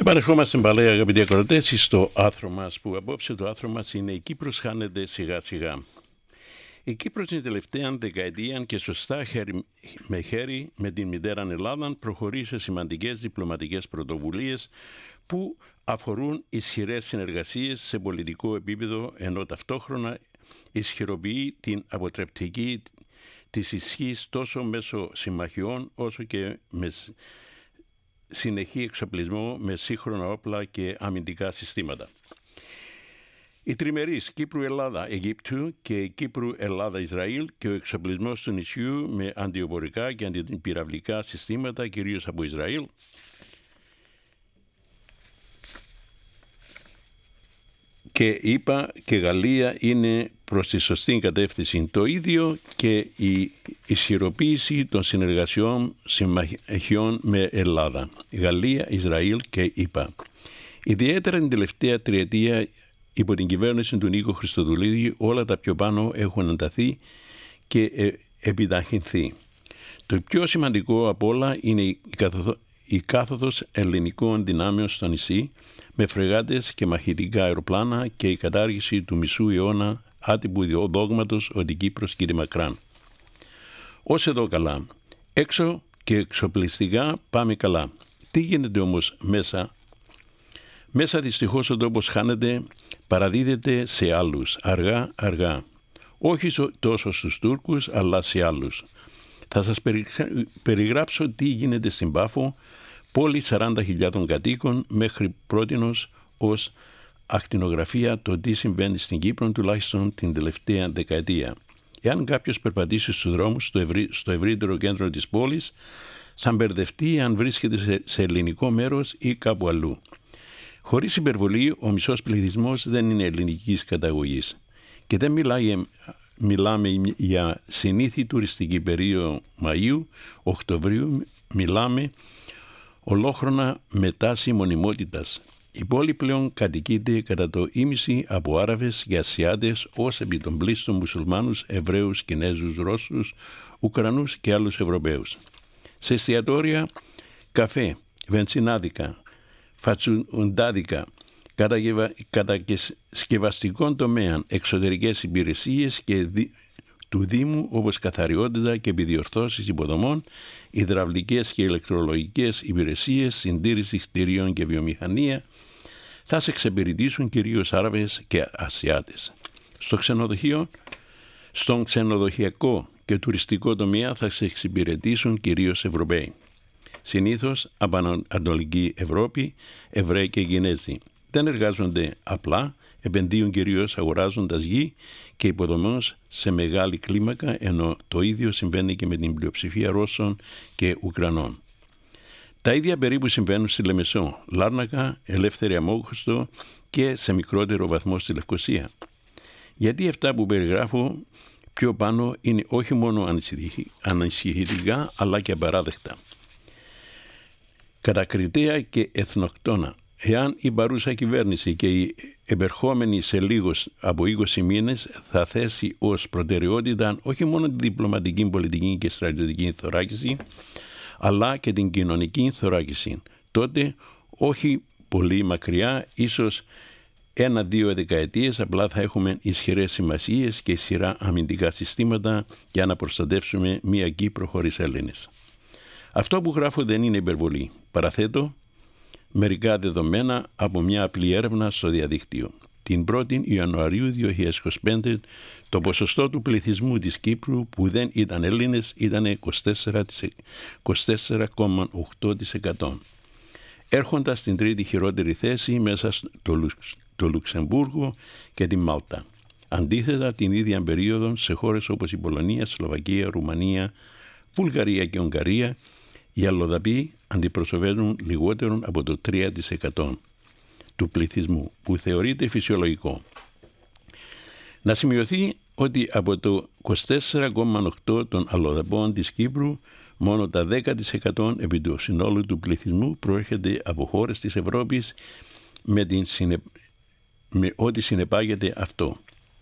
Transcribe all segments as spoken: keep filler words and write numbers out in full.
Επανερχόμαστε πάλι, αγαπητοί ακροατές, στο άθρο μας, που απόψε το άθρο μας είναι «Η Κύπρος χάνεται σιγά σιγά». Η Κύπρος την τελευταία δεκαετία και σωστά χέρι με χέρι με την μητέρα Ελλάδα προχωρεί σε σημαντικές διπλωματικές πρωτοβουλίες που αφορούν ισχυρές συνεργασίες σε πολιτικό επίπεδο, ενώ ταυτόχρονα ισχυροποιεί την αποτρεπτική της ισχύς τόσο μέσω συμμαχιών όσο και με συνεχή εξοπλισμό με σύγχρονα όπλα και αμυντικά συστήματα. Οι τριμερείς Κύπρου-Ελλάδα-Αιγύπτου και Κύπρου-Ελλάδα-Ισραήλ και ο εξοπλισμός του νησιού με αντιοπορικά και αντιπυραυλικά συστήματα, κυρίως από Ισραήλ, και είπα και Γαλλία είναι προς τη σωστή κατεύθυνση. Το ίδιο και η ισχυροποίηση των συνεργασιών συμμαχιών με Ελλάδα, Γαλλία, Ισραήλ και ΗΠΑ. Ιδιαίτερα την τελευταία τριετία υπό την κυβέρνηση του Νίκο Χριστοδουλίδη όλα τα πιο πάνω έχουν ενταθεί και επιταχυνθεί. Το πιο σημαντικό από όλα είναι η κάθοδος ελληνικών δυνάμεων στο νησί με φρεγάτες και μαχητικά αεροπλάνα και η κατάργηση του μισού αιώνα άτυπου δόγματος ότι Κύπρος κύριε Μακράν. Ως εδώ καλά. Έξω και εξοπλιστικά πάμε καλά. Τι γίνεται όμως μέσα? Μέσα δυστυχώς ο τόπος χάνεται, παραδίδεται σε άλλους, αργά αργά. Όχι τόσο στους Τούρκους, αλλά σε άλλους. Θα σας περιγράψω τι γίνεται στην Πάφο, πόλη σαράντα χιλιάδων κατοίκων, μέχρι πρότινος ως ακτινογραφία το τι συμβαίνει στην Κύπρο τουλάχιστον την τελευταία δεκαετία. Εάν κάποιος περπατήσει στους δρόμους στο, ευρύ, στο ευρύτερο κέντρο της πόλης, θα μπερδευτεί αν βρίσκεται σε, σε ελληνικό μέρος ή κάπου αλλού. Χωρίς υπερβολή, ο μισός πληθυσμός δεν είναι ελληνικής καταγωγής και δεν μιλάει, μιλάμε για συνήθη τουριστική περίοδο Μαΐου, Οκτωβρίου, μιλάμε ολόχρονα με τάση μονιμότητας. Η πόλη πλέον κατοικείται κατά το ίμιση από Άραβες και Ασιάτες ως επί των πλήστων μουσουλμάνους, Εβραίους, Κινέζους, Ρώσους, Ουκρανούς και άλλους Ευρωπαίους. Σε εστιατόρια, καφέ, βενζινάδικα, φατσουντάδικα, κατασκευαστικών τομέων, εξωτερικές υπηρεσίες και δι... του Δήμου όπως καθαριότητα και επιδιορθώσεις υποδομών, υδραυλικές και ηλεκτρολογικές υπηρεσίες, συντήρηση κτηρίων και βιομηχανία, θα σε εξυπηρετήσουν κυρίως Άραβες και Ασιάτες. Στο ξενοδοχείο, στον ξενοδοχειακό και τουριστικό τομέα θα σε εξυπηρετήσουν κυρίως Ευρωπαίοι. Συνήθως από Ανατολική Ευρώπη, Εβραίοι και Κινέζοι. Δεν εργάζονται απλά, επενδύουν κυρίως αγοράζοντας γη και υποδομές σε μεγάλη κλίμακα, ενώ το ίδιο συμβαίνει και με την πλειοψηφία Ρώσων και Ουκρανών. Τα ίδια περίπου συμβαίνουν στη Λεμεσό, Λάρνακα, Ελεύθερη Αμόχωστο και σε μικρότερο βαθμό στη Λευκοσία. Γιατί αυτά που περιγράφω πιο πάνω είναι όχι μόνο ανησυχητικά αλλά και απαράδεκτα. Κατακριτέα και εθνοκτόνα. Εάν η παρούσα κυβέρνηση και η επερχόμενη σε λίγους από είκοσι μήνες θα θέσει ως προτεραιότητα όχι μόνο την διπλωματική, πολιτική και στρατιωτική θωράκιση, αλλά και την κοινωνική θωράκιση, τότε όχι πολύ μακριά, ίσως ένα-δύο δεκαετίες, απλά θα έχουμε ισχυρές σημασίες και ισχυρά αμυντικά συστήματα για να προστατεύσουμε μία Κύπρο χωρίς Έλληνες. Αυτό που γράφω δεν είναι υπερβολή. Παραθέτω μερικά δεδομένα από μια απλή έρευνα στο διαδίκτυο. Την πρώτη Ιανουαρίου δύο χιλιάδες είκοσι πέντε το ποσοστό του πληθυσμού της Κύπρου που δεν ήταν Έλληνες ήταν είκοσι τέσσερα κόμμα οκτώ τοις εκατό. Έρχοντας στην τρίτη χειρότερη θέση μέσα στο Λουξ, το Λουξεμβούργο και τη Μάλτα. Αντίθετα την ίδια περίοδο σε χώρες όπως η Πολωνία, Σλοβακία, Ρουμανία, Βουλγαρία και Ουγγαρία, οι αλλοδαποί αντιπροσωπεύουν λιγότερο από το τρία τοις εκατό του πληθυσμού, που θεωρείται φυσιολογικό. Να σημειωθεί ότι από το είκοσι τέσσερα κόμμα οκτώ των αλλοδαπών της Κύπρου, μόνο τα δέκα τοις εκατό επί του συνόλου του πληθυσμού προέρχεται από χώρες της Ευρώπης με, την συνε... με ό,τι συνεπάγεται αυτό.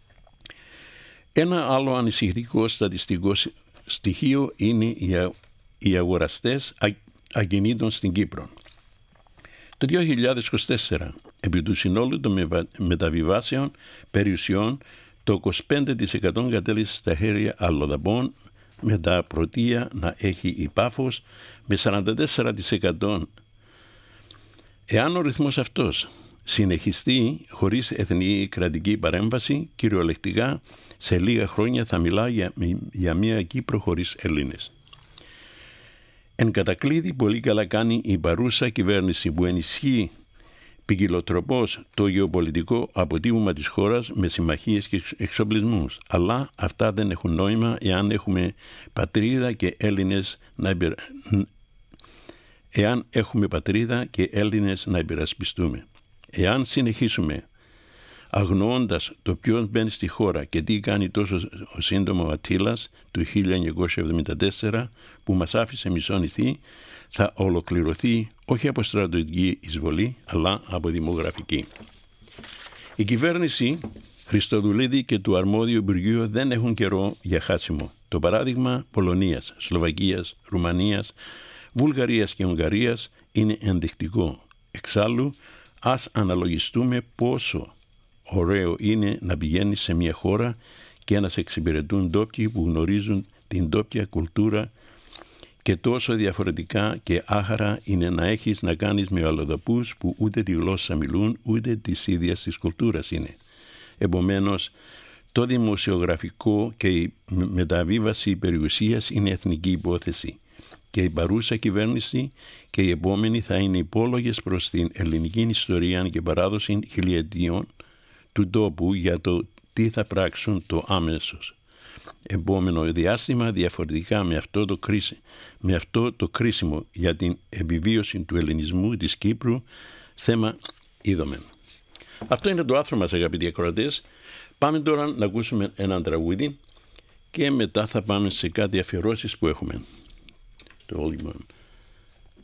Ένα άλλο ανησυχητικό στατιστικό στοιχείο είναι οι αγοραστές ακινήτων στην Κύπρο. Το δύο χιλιάδες είκοσι τέσσερα, επί του συνόλου των μεταβιβάσεων περιουσιών, το είκοσι πέντε τοις εκατό κατέληξε στα χέρια αλλοδαπών, με τα πρωτεία να έχει η Πάφος με σαράντα τέσσερα τοις εκατό. Εάν ο ρυθμός αυτός συνεχιστεί χωρίς εθνική κρατική παρέμβαση, κυριολεκτικά σε λίγα χρόνια θα μιλά για, για μια Κύπρο χωρίς Έλληνες. Εν κατακλείδη, πολύ καλά κάνει η παρούσα κυβέρνηση που ενισχύει ποικιλοτροπώς το γεωπολιτικό αποτύπωμα της χώρας με συμμαχίες και εξοπλισμούς. Αλλά αυτά δεν έχουν νόημα εάν έχουμε πατρίδα και Έλληνες να, υπερα... εάν έχουμε πατρίδα και Έλληνες να υπερασπιστούμε. Εάν συνεχίσουμε αγνοώντας το ποιος μπαίνει στη χώρα και τι κάνει τόσο σύντομο ο Αττήλας του χίλια εννιακόσια εβδομήντα τέσσερα που μας άφησε μισό θα ολοκληρωθεί όχι από στρατιωτική εισβολή αλλά από δημογραφική. Η κυβέρνηση Χριστοδουλίδη και του αρμόδιου Υπουργείου δεν έχουν καιρό για χάσιμο. Το παράδειγμα Πολωνίας, Σλοβακίας, Ρουμανίας, Βουλγαρίας και Ουγγαρίας είναι ενδεικτικό. Εξάλλου, ας αναλογιστούμε πόσο ωραίο είναι να πηγαίνει σε μια χώρα και να σε εξυπηρετούν ντόπιοι που γνωρίζουν την ντόπια κουλτούρα και τόσο διαφορετικά και άχαρα είναι να έχεις να κάνεις με αλλοδαπούς που ούτε τη γλώσσα μιλούν ούτε της ίδιας της κουλτούρας είναι. Επομένως, το δημοσιογραφικό και η μεταβίβαση περιουσίας είναι εθνική υπόθεση και η παρούσα κυβέρνηση και η επόμενη θα είναι υπόλογες προς την ελληνική ιστορία και παράδοση χιλιετιών του τόπου για το τι θα πράξουν το άμεσος επόμενο διάστημα διαφορετικά με αυτό το, κρίση, με αυτό το κρίσιμο για την επιβίωση του ελληνισμού της Κύπρου θέμα είδομεν. Αυτό είναι το άρθρο μας, αγαπητοί ακροατές. Πάμε τώρα να ακούσουμε έναν τραγούδι και μετά θα πάμε σε κάτι αφιερώσεις που έχουμε. Το Holy Man.